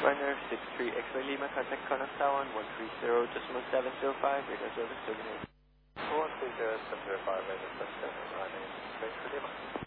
Runner 63 X-Ray Lima, contact Connect Taiwan 130.705, radar service terminated. 130.705, radar service terminated, X-Ray Lima.